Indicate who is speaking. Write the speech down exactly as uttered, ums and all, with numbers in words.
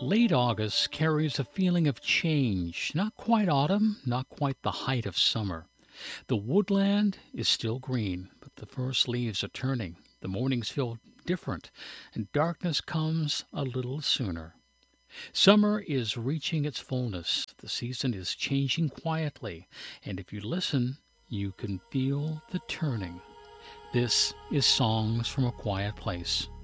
Speaker 1: Late August carries a feeling of change, not quite autumn, not quite the height of summer. The woodland is still green, but the first leaves are turning. The mornings feel different, and darkness comes a little sooner. Summer is reaching its fullness. The season is changing quietly, and if you listen, you can feel the turning. This is Songs from a Quiet Place.